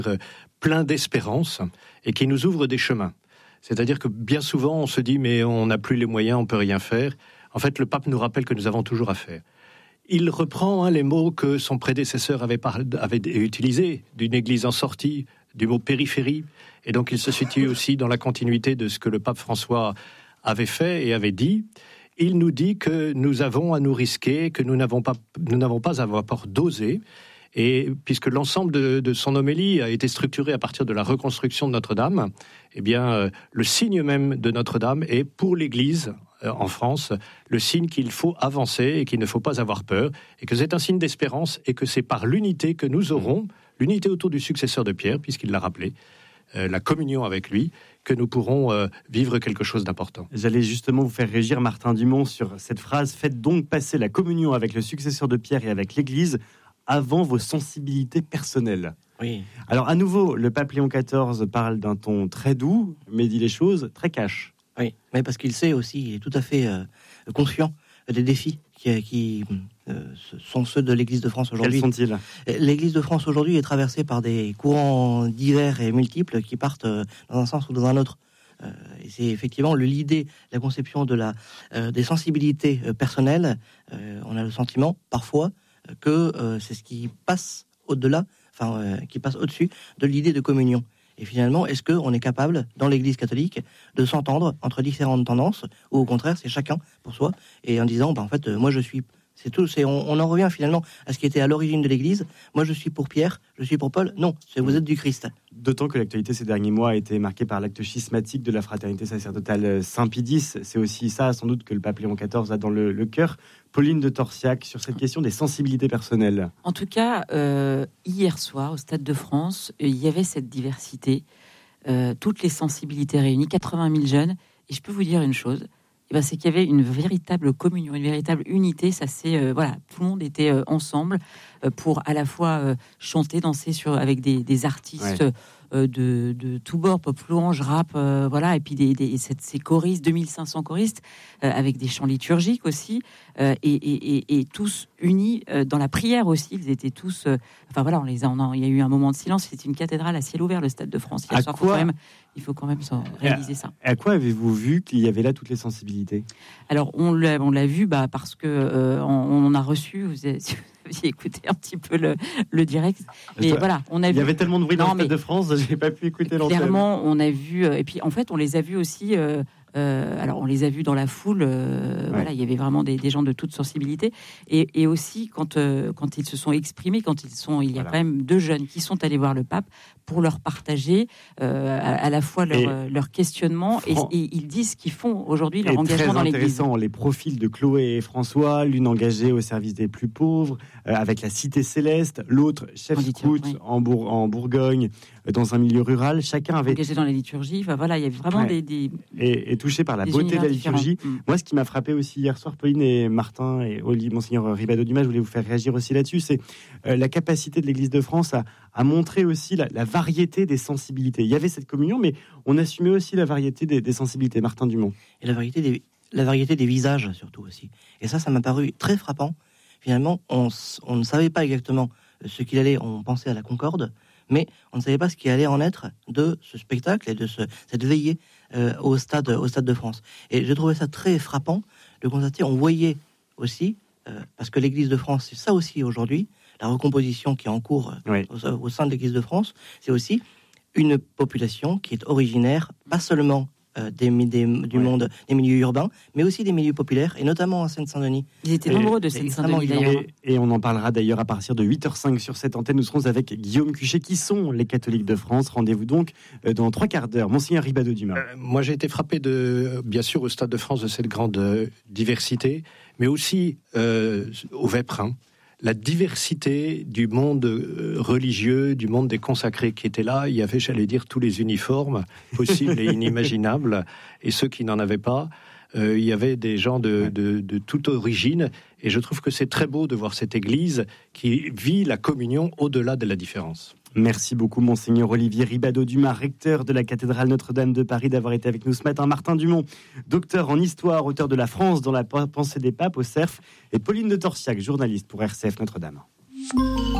plein d'espérance et qui nous ouvre des chemins. C'est-à-dire que bien souvent, on se dit « mais on n'a plus les moyens, on ne peut rien faire ». En fait, le pape nous rappelle que nous avons toujours à faire. Il reprend les mots que son prédécesseur avait utilisés, d'une église en sortie, du mot périphérie. Et donc, il se situe aussi dans la continuité de ce que le pape François avait fait et avait dit. Il nous dit que nous avons à nous risquer, que nous n'avons pas à avoir peur d'oser. Et puisque l'ensemble de son homélie a été structuré à partir de la reconstruction de Notre-Dame, eh bien, le signe même de Notre-Dame est pour l'Église en France, le signe qu'il faut avancer et qu'il ne faut pas avoir peur, et que c'est un signe d'espérance, et que c'est par l'unité que nous aurons, l'unité autour du successeur de Pierre, puisqu'il l'a rappelé, la communion avec lui, que nous pourrons vivre quelque chose d'important. J'allais justement vous faire réagir, Martin Dumont, sur cette phrase « Faites donc passer la communion avec le successeur de Pierre et avec l'Église avant vos sensibilités personnelles ». Oui. Alors, à nouveau, le pape Léon XIV parle d'un ton très doux, mais dit les choses très cash. Oui, mais parce qu'il sait aussi, il est tout à fait conscient des défis qui sont ceux de l'Église de France aujourd'hui. Quels sont-ils ? L'Église de France aujourd'hui est traversée par des courants divers et multiples qui partent dans un sens ou dans un autre. Et c'est effectivement l'idée, la conception des sensibilités personnelles. On a le sentiment, parfois, que c'est ce qui passe au-delà, qui passe au-dessus de l'idée de communion. Et finalement, est-ce qu'on est capable, dans l'Église catholique, de s'entendre entre différentes tendances, ou au contraire, c'est chacun pour soi, et en disant, en fait, moi je suis... C'est tout, on en revient finalement à ce qui était à l'origine de l'Église. Moi, je suis pour Pierre, je suis pour Paul. Non, vous êtes du Christ. D'autant que l'actualité ces derniers mois a été marquée par l'acte schismatique de la fraternité sacerdotale Saint-Pie-X. C'est aussi ça, sans doute, que le pape Léon XIV a dans le cœur. Pauline de Torsiac, sur cette question des sensibilités personnelles. En tout cas, hier soir, au Stade de France, il y avait cette diversité, toutes les sensibilités réunies, 80 000 jeunes. Et je peux vous dire une chose, c'est qu'il y avait une véritable communion, une véritable unité. Ça, tout le monde était ensemble pour à la fois chanter, danser avec des artistes de tous bords, pop, louange, rap, et puis ces choristes, 2500 choristes avec des chants liturgiques aussi, et tous unis dans la prière aussi. Ils étaient tous, il y a eu un moment de silence. C'était une cathédrale à ciel ouvert, le Stade de France. Il faut quand même réaliser ça. À quoi avez-vous vu qu'il y avait là toutes les sensibilités ? Alors on l'a vu parce que on a reçu. Vous avez écouté un petit peu le direct. Mais on a vu. Il y avait tellement de bruit dans le Stade de France, j'ai pas pu écouter l'antenne. Clairement, on a vu. Et puis en fait, on les a vus aussi. On les a vus dans la foule. Il y avait vraiment des gens de toute sensibilité. Et aussi quand ils se sont exprimés, il y a quand même 2 jeunes qui sont allés voir le pape pour leur partager à la fois leur questionnement et ils disent ce qu'ils font aujourd'hui, leur engagement dans l'Église. Très intéressant, les profils de Chloé et François, l'une engagée au service des plus pauvres, avec la Cité Céleste, l'autre chef scout en Bourgogne, dans un milieu rural. Chacun avait engagé dans la liturgie. Il y avait vraiment et touché par la beauté de la liturgie. Moi, ce qui m'a frappé aussi hier soir, Pauline et Martin et Monseigneur Ribado-Dumas, je voulais vous faire réagir aussi là-dessus, c'est la capacité de l'Église de France à montrer aussi la variété des sensibilités. Il y avait cette communion, mais on assumait aussi la variété des sensibilités. Martin Dumont. Et la variété des visages, surtout aussi. Et ça m'a paru très frappant. Finalement, on ne savait pas exactement ce qu'il allait, on pensait à la Concorde, mais on ne savait pas ce qui allait en être de ce spectacle et de cette veillée au stade de France. Et j'ai trouvé ça très frappant de constater, on voyait aussi, parce que l'Église de France, c'est ça aussi aujourd'hui, la recomposition qui est en cours au sein de l'Église de France, c'est aussi une population qui est originaire, pas seulement du monde des milieux urbains, mais aussi des milieux populaires, et notamment en Seine-Saint-Denis. Ils étaient nombreux de Seine-Saint-Denis d'ailleurs. Et on en parlera d'ailleurs à partir de 8h05 sur cette antenne. Nous serons avec Guillaume Cuchet, qui sont les catholiques de France. Rendez-vous donc dans 3 quarts d'heure. Monseigneur Ribado-Dumas. Moi, j'ai été frappé bien sûr, au Stade de France, de cette grande diversité, mais aussi au Vêpres, la diversité du monde religieux, du monde des consacrés qui étaient là. Il y avait, j'allais dire, tous les uniformes possibles et inimaginables, et ceux qui n'en avaient pas. Il y avait des gens de toute origine, et je trouve que c'est très beau de voir cette Église qui vit la communion au-delà de la différence. Merci beaucoup, Monseigneur Olivier Ribado-Dumas, recteur de la cathédrale Notre-Dame de Paris, d'avoir été avec nous ce matin. Martin Dumont, docteur en histoire, auteur de La France dans la pensée des papes au CERF, et Pauline de Torsiac, journaliste pour RCF Notre-Dame.